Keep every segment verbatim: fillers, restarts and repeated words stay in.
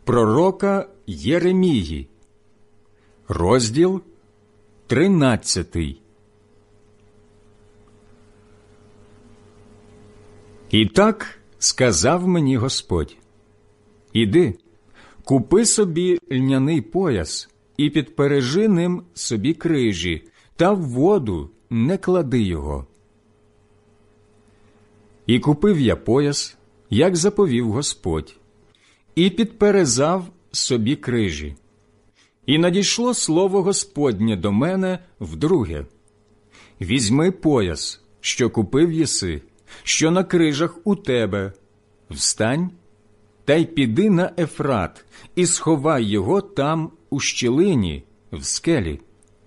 пророка Єремії, розділ тринадцятий. І так сказав мені Господь: іди, купи собі льняний пояс і підпережи ним собі крижі, та в воду не клади його. І купив я пояс, як заповів Господь, і підперезав собі крижі. І надійшло слово Господнє до мене вдруге: візьми пояс, що купив єси, що на крижах у тебе, встань, та й піди на Ефрат, і сховай його там у щілині, в скелі.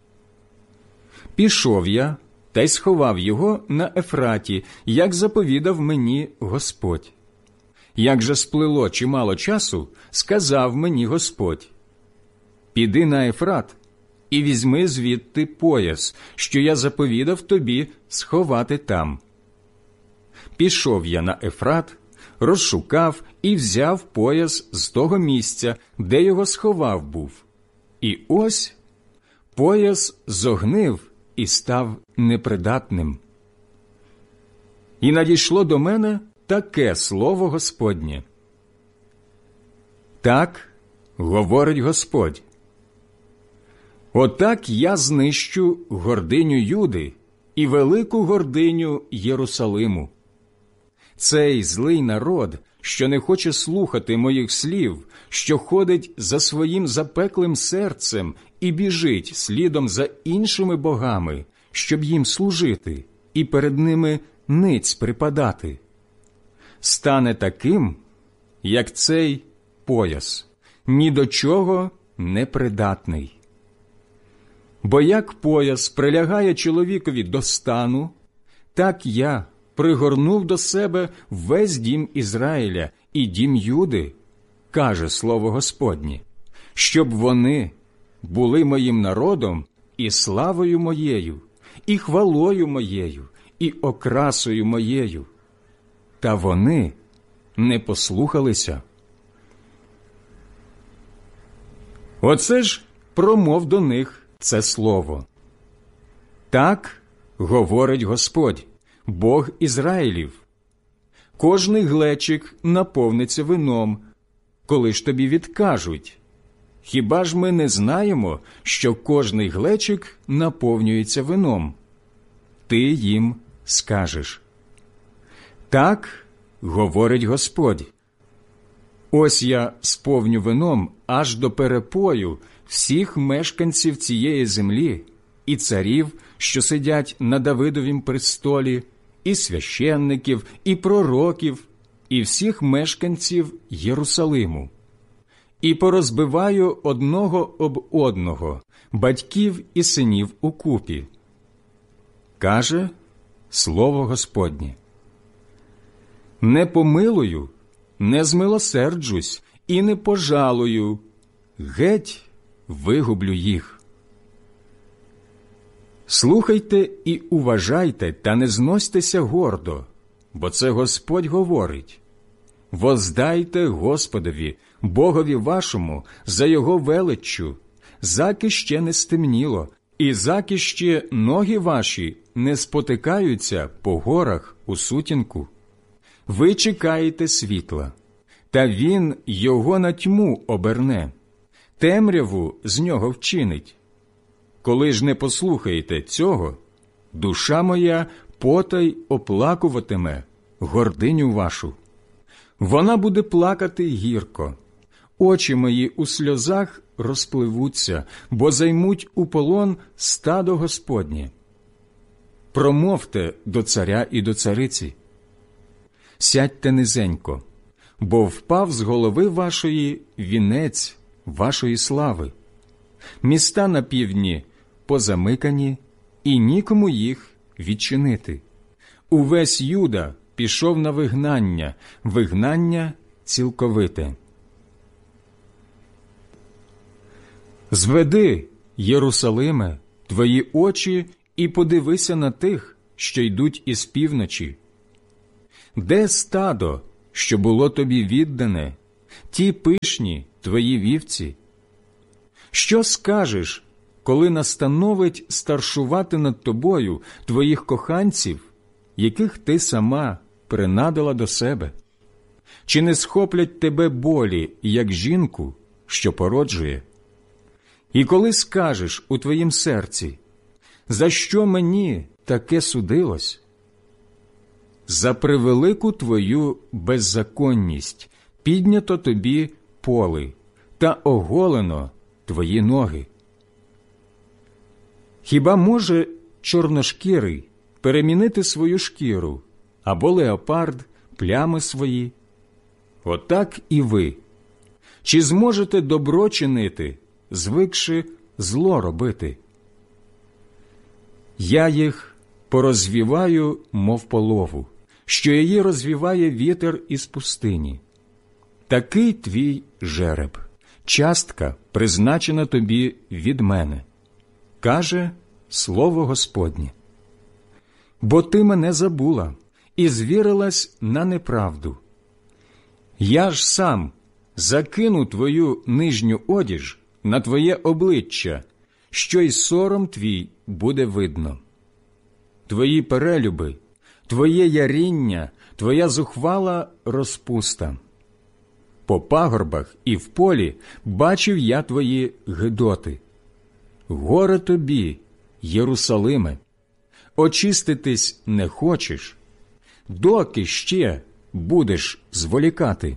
Пішов я, та й сховав його на Ефраті, як заповідав мені Господь. Як же сплило чимало часу, сказав мені Господь: піди на Ефрат і візьми звідти пояс, що я заповідав тобі сховати там. Пішов я на Ефрат, розшукав і взяв пояс з того місця, де його сховав був. І ось пояс зогнив і став непридатним. І надійшло до мене таке слово Господнє: так говорить Господь, отак я знищу гординю Юди і велику гординю Єрусалиму. Цей злий народ, що не хоче слухати моїх слів, що ходить за своїм запеклим серцем і біжить слідом за іншими богами, щоб їм служити і перед ними ниць припадати, стане таким, як цей пояс, ні до чого не придатний. Бо як пояс прилягає чоловікові до стану, так я пригорнув до себе весь дім Ізраїля і дім Юди, каже слово Господнє, щоб вони були моїм народом і славою моєю, і хвалою моєю, і окрасою моєю. Та вони не послухалися. Оце ж промов до них це слово. Так говорить Господь, Бог Ізраїлів: кожний глечик наповниться вином, коли ж тобі відкажуть: хіба ж ми не знаємо, що кожний глечик наповнюється вином? Ти їм скажеш: так говорить Господь, ось я сповню вином аж до перепою всіх мешканців цієї землі, і царів, що сидять на Давидовім престолі, і священників, і пророків, і всіх мешканців Єрусалиму. І порозбиваю одного об одного, батьків і синів укупі. Каже слово Господнє: не помилую, не змилосерджусь і не пожалую, геть вигублю їх. Слухайте і уважайте, та не зносьтеся гордо, бо це Господь говорить. Воздайте Господові, Богові вашому, за Його величчю, заки ще не стемніло, і заки ще ноги ваші не спотикаються по горах у сутінку. Ви чекаєте світла, та він його на тьму оберне, темряву з нього вчинить. Коли ж не послухаєте цього, душа моя потай оплакуватиме гординю вашу. Вона буде плакати гірко, очі мої у сльозах розпливуться, бо займуть у полон стадо Господнє. Промовте до царя і до цариці: сядьте низенько, бо впав з голови вашої вінець вашої слави. Міста на півдні позамикані, і нікому їх відчинити. Увесь Юда пішов на вигнання, вигнання цілковите. Зведи, Єрусалиме, твої очі і подивися на тих, що йдуть із півночі. Де стадо, що було тобі віддане, ті пишні твої вівці? Що скажеш, коли настановить старшувати над тобою твоїх коханців, яких ти сама принадила до себе? Чи не схоплять тебе болі, як жінку, що породжує? І коли скажеш у твоїм серці, за що мені таке судилось? За превелику твою беззаконність піднято тобі поли та оголено твої ноги. Хіба може чорношкірий перемінити свою шкіру, або леопард плями свої? Отак і ви. Чи зможете добро чинити, звикши зло робити? Я їх порозвіваю, мов полову, що її розвіває вітер із пустині. Такий твій жереб, частка, призначена тобі від мене, каже слово Господнє. Бо ти мене забула і звірилась на неправду. Я ж сам закину твою нижню одіж на твоє обличчя, що й сором твій буде видно. Твої перелюби, твоє яріння, твоя зухвала розпуста. По пагорбах і в полі бачив я твої гидоти. Горе тобі, Єрусалиме! Очиститись не хочеш? Доки ще будеш зволікати?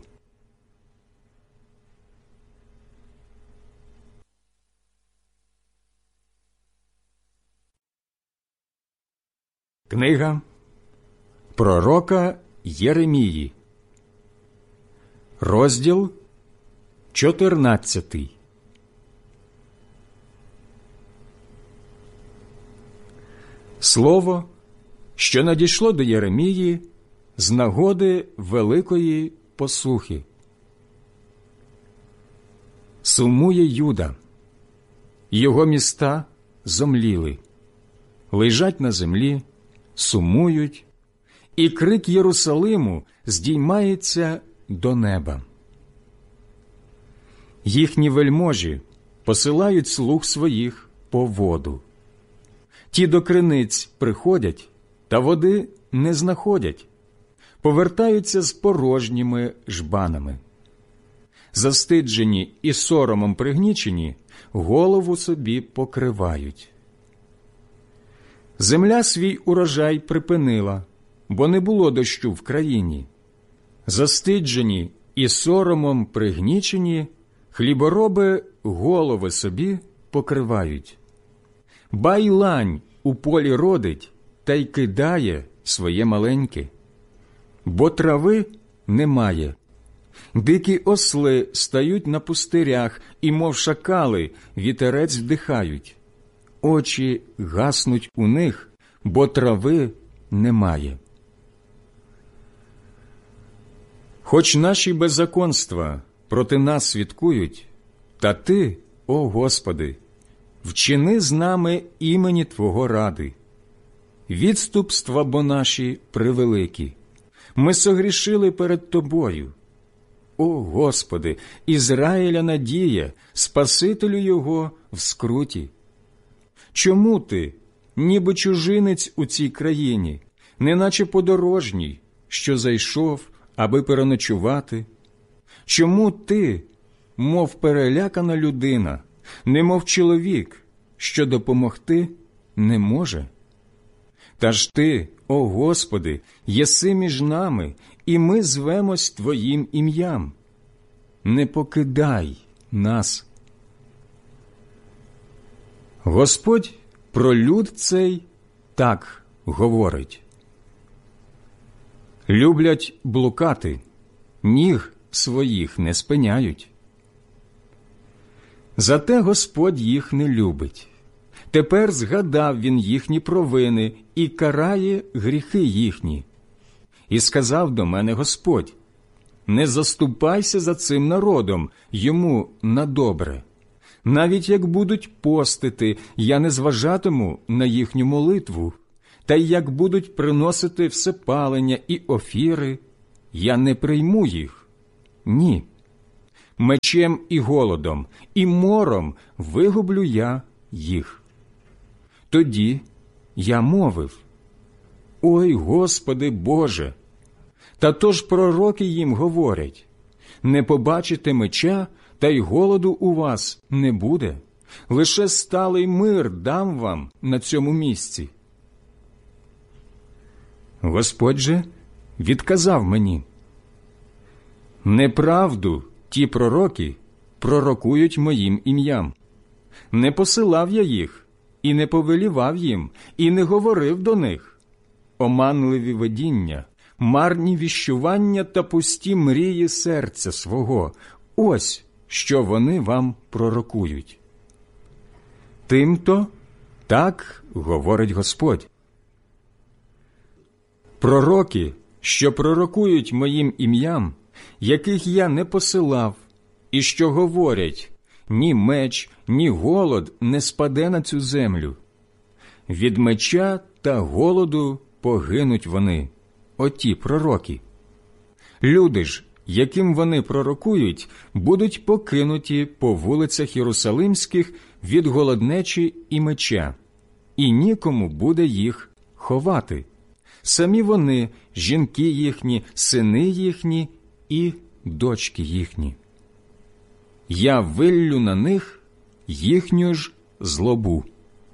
Книга пророка Єремії, розділ чотирнадцятий. Слово, що надійшло до Єремії з нагоди великої посухи. Сумує Юда, його міста зомліли, лежать на землі, сумують, і крик Єрусалиму здіймається до неба. Їхні вельможі посилають слуг своїх по воду. Ті до криниць приходять, та води не знаходять, повертаються з порожніми жбанами. Застиджені і соромом пригнічені, голову собі покривають. Земля свій урожай припинила, бо не було дощу в країні. Застиджені і соромом пригнічені, хлібороби голови собі покривають. Байлань у полі родить та й кидає своє маленьке. Бо трави немає. Дикі осли стають на пустирях, і, мов шакали, вітерець вдихають. Очі гаснуть у них, бо трави немає. Хоч наші беззаконства проти нас свідкують, та Ти, о Господи, вчини з нами імені Твого ради. Відступства бо наші превеликі. Ми согрішили перед Тобою. О Господи, Ізраїля надія, Спасителю Його в скруті. Чому Ти, ніби чужинець у цій країні, неначе подорожній, що зайшов, аби переночувати? Чому Ти, мов перелякана людина, немов чоловік, що допомогти не може? Та ж Ти, о Господи, єси між нами, і ми звемось Твоїм ім'ям. Не покидай нас. Господь про люд цей так говорить. Люблять блукати, ніг своїх не спиняють. Зате Господь їх не любить. Тепер згадав Він їхні провини і карає гріхи їхні. І сказав до мене Господь: не заступайся за цим народом, йому на добре. Навіть як будуть постити, я не зважатиму на їхню молитву, та й як будуть приносити всепалення і офіри, я не прийму їх. Ні. мечем і голодом, і мором вигублю я їх. Тоді я мовив: Ой, Господи Боже! Та то ж пророки їм говорять: не побачите меча, та й голоду у вас не буде, лише сталий мир дам вам на цьому місці. Господь же відказав мені: неправду ті пророки пророкують моїм ім'ям. Не посилав я їх, і не повелівав їм, і не говорив до них. Оманливі видіння, марні віщування та пусті мрії серця свого – ось що вони вам пророкують. Тимто так говорить Господь. Пророки, що пророкують моїм ім'ям, яких я не посилав, і що говорять: ні меч, ні голод не спаде на цю землю. Від меча та голоду погинуть вони, оті пророки. Люди ж, яким вони пророкують, будуть покинуті по вулицях Єрусалимських від голоднечі і меча, і нікому буде їх ховати. Самі вони, жінки їхні, сини їхні і дочки їхні. Я виллю на них їхню ж злобу.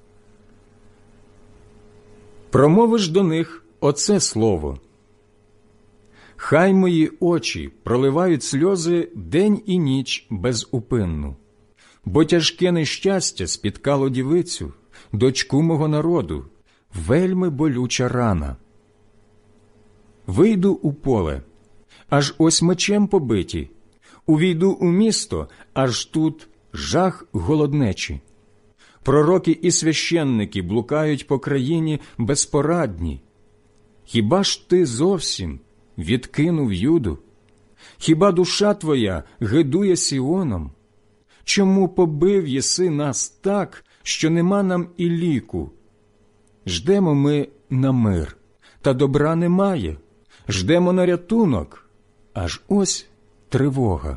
Промовиш до них оце слово: хай мої очі проливають сльози день і ніч безупинно, бо тяжке нещастя спіткало дівицю, дочку мого народу, вельми болюча рана. Вийду у поле, аж ось мечем побиті, увійду у місто, аж тут жах голоднечі. Пророки і священники блукають по країні безпорадні. Хіба ж ти зовсім відкинув Юду? Хіба душа твоя гидує Сіоном? Чому побив єси нас так, що нема нам і ліку? Ждемо ми на мир, та добра немає. Ждемо на рятунок, аж ось тривога.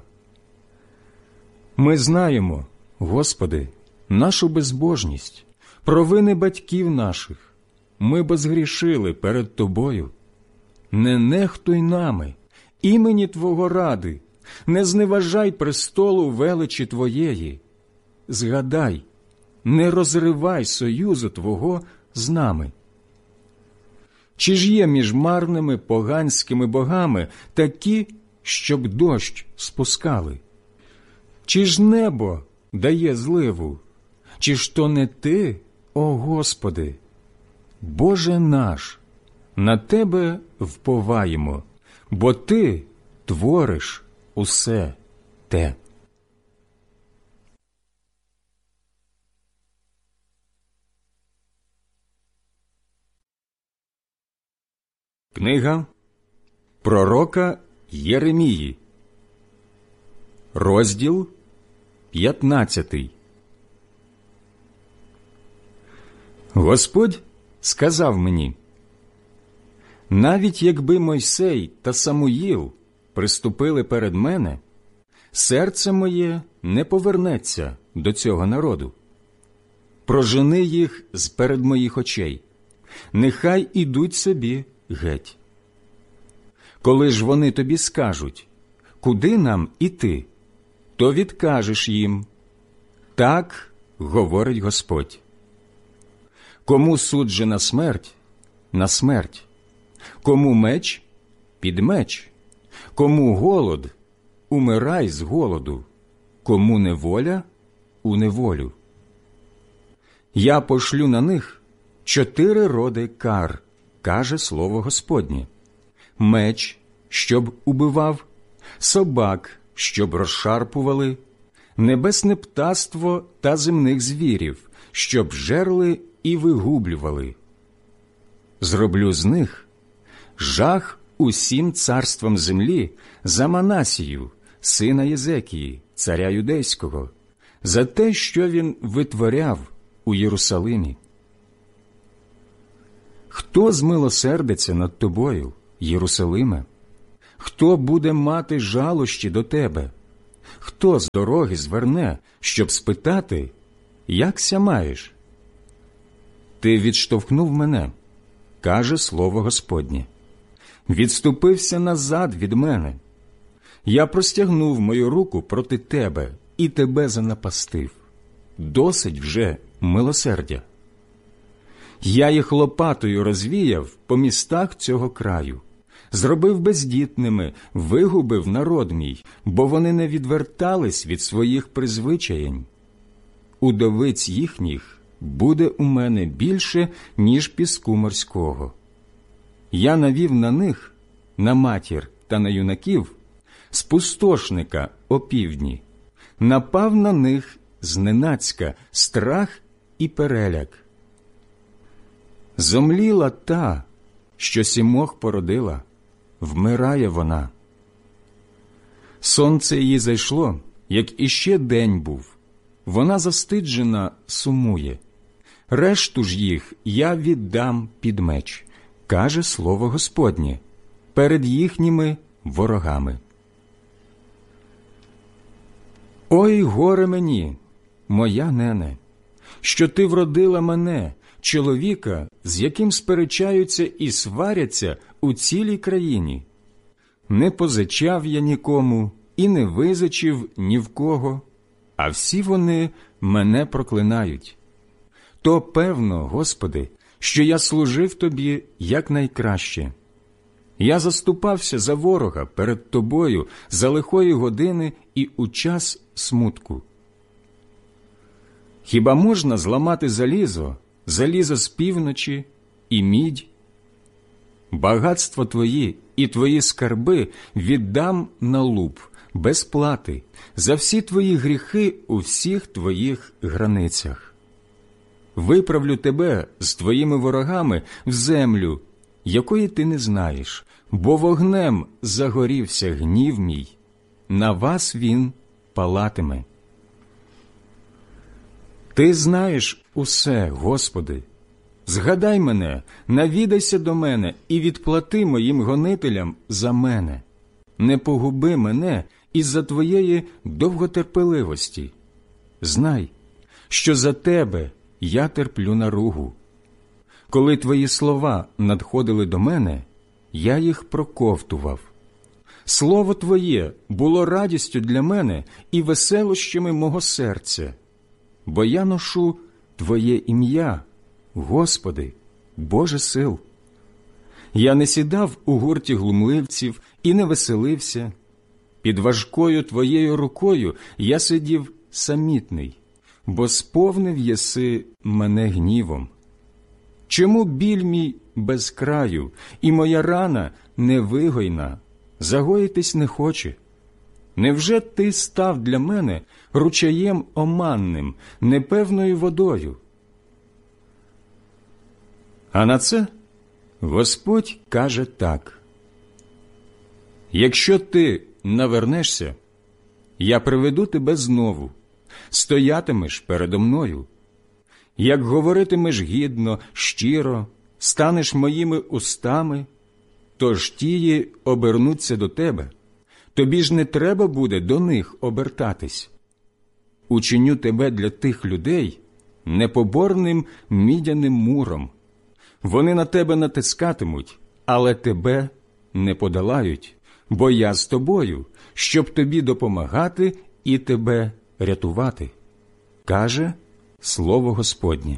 Ми знаємо, Господи, нашу безбожність, провини батьків наших. Ми бо згрішили перед Тобою. Не нехтуй нами, імені Твого ради, не зневажай престолу величі Твоєї. Згадай, не розривай союзу Твого з нами. Чи ж є між марними поганськими богами такі, щоб дощ спускали? Чи ж небо дає зливу? Чи ж то не Ти, о Господи? Боже наш, на Тебе вповаємо, бо Ти твориш усе те. Книга пророка Єремії, розділ п'ятнадцятий. Господь сказав мені: навіть якби Мойсей та Самуїл приступили перед мене, серце моє не повернеться до цього народу. Прожени їх з-перед моїх очей, нехай ідуть собі геть. Коли ж вони тобі скажуть: куди нам іти? То відкажеш їм: так говорить Господь. Кому суджена смерть – на смерть, кому меч – під меч, кому голод – умирай з голоду, кому неволя – у неволю. Я пошлю на них чотири роди кар, каже слово Господнє: меч, щоб убивав, собак, щоб розшарпували, небесне птаство та земних звірів, щоб жерли і вигублювали. Зроблю з них жах усім царствам землі за Манасію, сина Єзекії, царя юдейського, за те, що він витворяв у Єрусалимі. Хто змилосердиться над тобою, Єрусалиме? Хто буде мати жалощі до тебе? хто з дороги зверне, щоб спитати, якся маєш? Ти відштовхнув мене, каже слово Господнє. Відступився назад від мене. Я простягнув мою руку проти тебе і тебе занапастив. Досить вже милосердя. Я їх лопатою розвіяв по містах цього краю, зробив бездітними, вигубив народ мій, бо вони не відвертались від своїх призвичаєнь. Удовиць їхніх буде у мене більше, ніж піску морського. Я навів на них, на матір та на юнаків, спустошника опівдні, напав на них зненацька страх і переляк. Зомліла та, що сімох породила, вмирає вона. Сонце її зайшло, як іще день був. Вона застиджена сумує. Решту ж їх я віддам під меч, каже слово Господнє, перед їхніми ворогами. Ой, горе мені, моя нене, що ти вродила мене, чоловіка, з яким сперечаються і сваряться у цілій країні. Не позичав я нікому і не визичив ні в кого, а всі вони мене проклинають. То певно, Господи, що я служив Тобі якнайкраще. Я заступався за ворога перед Тобою за лихої години і у час смутку. Хіба можна зламати залізо, залізо з півночі і мідь? Багатство Твої і Твої скарби віддам на луп, без плати, за всі Твої гріхи у всіх Твоїх границях. Виправлю Тебе з Твоїми ворогами в землю, якої Ти не знаєш, бо вогнем загорівся гнів мій, на вас він палатиме. Ти знаєш усе, Господи. Згадай мене, навідайся до мене і відплати моїм гонителям за мене. Не погуби мене із-за Твоєї довготерпеливості. Знай, що за Тебе я терплю наругу. Коли Твої слова надходили до мене, я їх проковтував. Слово Твоє було радістю для мене і веселощами мого серця, бо я ношу Твоє ім'я, Господи, Боже сил. Я не сідав у гурті глумливців і не веселився. Під важкою Твоєю рукою я сидів самітний, бо сповнив єси мене гнівом. Чому біль мій без краю, і моя рана невигойна, загоїтись не хоче? Невже Ти став для мене ручаєм оманним, непевною водою? А на це Господь каже так: якщо ти навернешся, я приведу тебе знову, стоятимеш передо мною. Як говоритимеш гідно, щиро, станеш моїми устами, то ж тії обернуться до тебе, тобі ж не треба буде до них обертатись. Учиню тебе для тих людей непоборним мідяним муром. Вони на тебе натискатимуть, але тебе не подолають, бо я з тобою, щоб тобі допомагати і тебе рятувати, каже слово Господнє.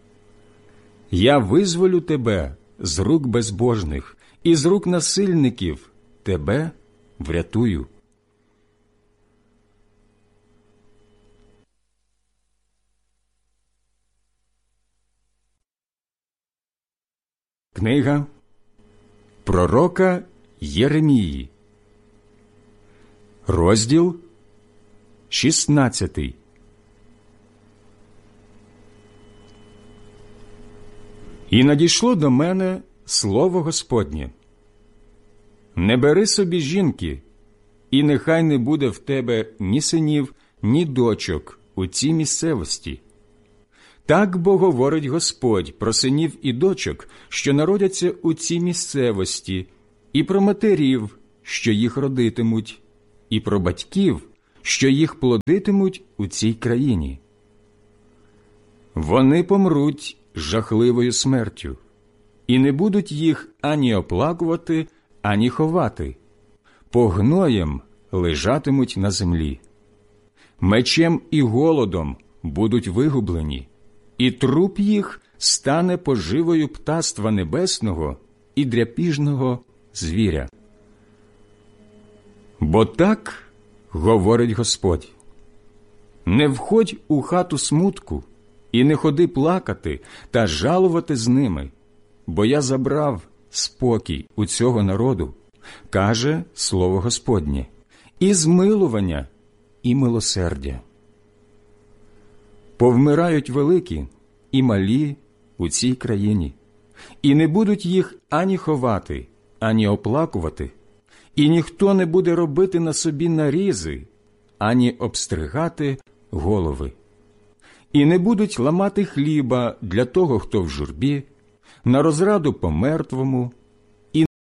Я визволю тебе з рук безбожних і з рук насильників тебе врятую. Книга пророка Єремії, розділ шістнадцятий. І надійшло до мене слово Господнє: не бери собі жінки, і нехай не буде в тебе ні синів, ні дочок у цій місцевості. Так бо говорить Господь про синів і дочок, що народяться у цій місцевості, і про матерів, що їх родитимуть, і про батьків, що їх плодитимуть у цій країні. Вони помруть жахливою смертю, і не будуть їх ані оплакувати, ані ховати, погноєм лежатимуть на землі. Мечем і голодом будуть вигублені, і труп їх стане поживою птаства небесного і дряпіжного звіря. Бо так говорить Господь: не входь у хату смутку, і не ходи плакати та жалувати з ними, бо я забрав спокій у цього народу, каже слово Господнє, і змилування, і милосердя. Повмирають великі і малі у цій країні, і не будуть їх ані ховати, ані оплакувати, і ніхто не буде робити на собі нарізи, ані обстригати голови. І не будуть ламати хліба для того, хто в журбі, на розраду помертвому